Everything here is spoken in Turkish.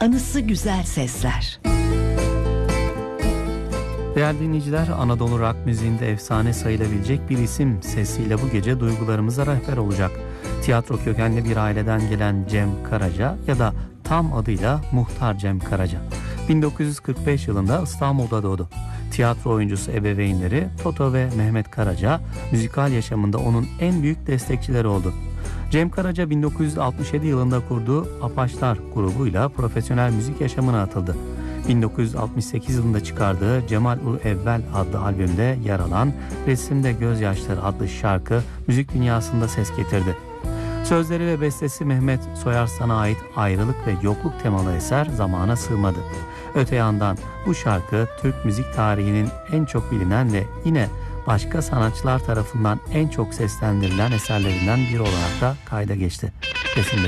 anısı güzel sesler. Değerli dinleyiciler, Anadolu rock müziğinde efsane sayılabilecek bir isim sesiyle bu gece duygularımıza rehber olacak. Tiyatro kökenli bir aileden gelen Cem Karaca ya da tam adıyla Muhtar Cem Karaca. 1945 yılında İstanbul'da doğdu. Tiyatro oyuncusu ebeveynleri Toto ve Mehmet Karaca müzikal yaşamında onun en büyük destekçileri oldu. Cem Karaca 1967 yılında kurduğu Apaçlar grubuyla profesyonel müzik yaşamına atıldı. 1968 yılında çıkardığı Cemal-ül Evvel adlı albümde yer alan Resimde Gözyaşları adlı şarkı müzik dünyasında ses getirdi. Sözleri ve bestesi Mehmet Soyarslan'a ait ayrılık ve yokluk temalı eser zamana sığmadı. Öte yandan bu şarkı Türk müzik tarihinin en çok bilinen ve yine başka sanatçılar tarafından en çok seslendirilen eserlerinden biri olarak da kayda geçti. Resimde